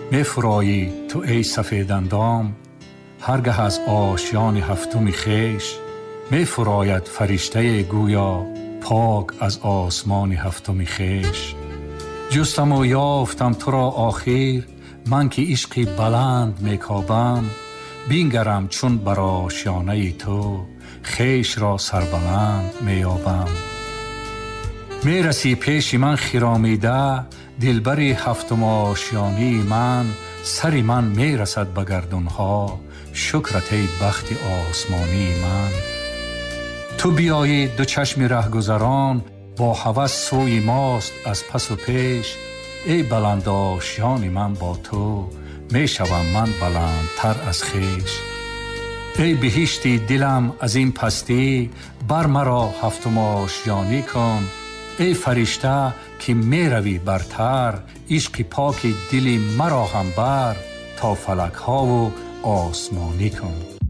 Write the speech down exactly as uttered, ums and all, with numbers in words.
می فرایی تو ای سفید اندام، هرگه از آشیان هفتم خیش می فراید فرشته گویا پاک از آسمان هفتم خیش. جستم و یافتم تو را آخر، من که عشقی بلند می کابم، بینگرم چون بر آشیانه تو خیش را سربلند می یابم. می رسی پیش من خرامیده، دلبری هفتم آشیانی من، سری من می رسد به گردون ها، شکرت ای بخت آسمانی من. تو بیایی دو چشم رهگذران، با هوس سوی ماست از پس و پیش، ای بلند آشیان من با تو می شوم من بلندتر از خیش. ای بهشتی دلم از این پستی، بر مرا هفتم آشیانی کن، ای فرشته که می روی برتر، عشق پاک دلی مرا هم بر تا فلک ها و آسمانی کن.